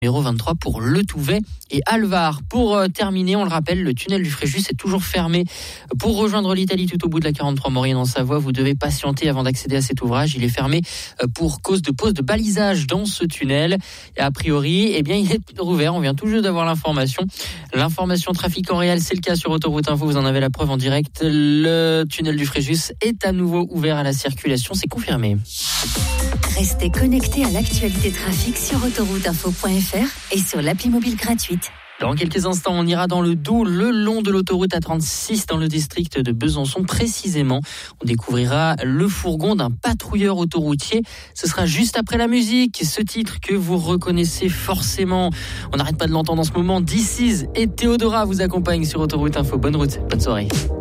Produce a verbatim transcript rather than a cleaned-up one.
numéro vingt-trois pour Le Touvet et Alvar. Pour euh, terminer, on le rappelle, le tunnel du Fréjus est toujours fermé. Pour rejoindre l'Italie tout au bout de la quarante-trois Maurienne en Savoie, vous devez patienter avant d'accéder à cet ouvrage. Il est fermé euh, pour cause de pose de balisage dans ce tunnel. Et a priori, eh bien, il est rouvert. On vient tout juste d'avoir l'information. L'information trafic en réel, c'est le cas sur Autoroute Info. Vous en avez la preuve en direct. Le tunnel du Fréjus est à nouveau ouvert à la circulation. C'est confirmé. Restez connectés à l'actualité trafic sur autoroute info point f r et sur l'appli mobile gratuite. Dans quelques instants, on ira dans le Doubs, le long de l'autoroute A trente-six, dans le district de Besançon précisément. On découvrira le fourgon d'un patrouilleur autoroutier. Ce sera juste après la musique. Ce titre que vous reconnaissez forcément. On n'arrête pas de l'entendre en ce moment. This Is et Théodora vous accompagnent sur Autoroute Info. Bonne route, bonne soirée.